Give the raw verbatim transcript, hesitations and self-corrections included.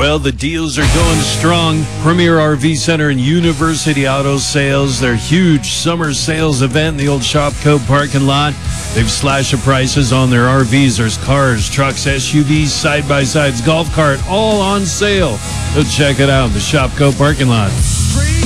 Well, the deals are going strong. Premier R V Center and University Auto Sales, their huge summer sales event in the old Shopco parking lot. They've slashed the prices on their R Vs. There's cars, trucks, S U Vs, side-by-sides, golf cart, all on sale. Go check it out in the Shopco parking lot.